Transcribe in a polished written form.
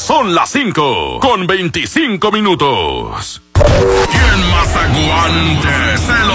Son las 5:25. ¿Quién más aguante? Se lo